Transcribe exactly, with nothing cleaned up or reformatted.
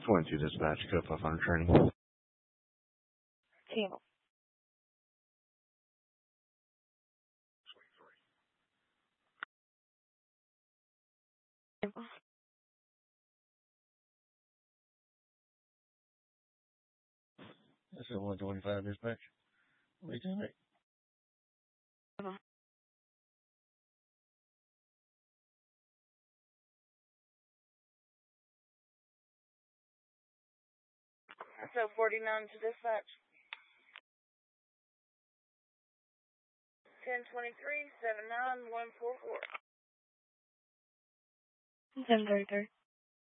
twenty-two dispatch, code five hundred training. Channel. That's a one twenty-five dispatch. Lieutenant. Uh-huh. So forty-nine to dispatch. ten twenty-three, seven nine one four four. ten thirty-three.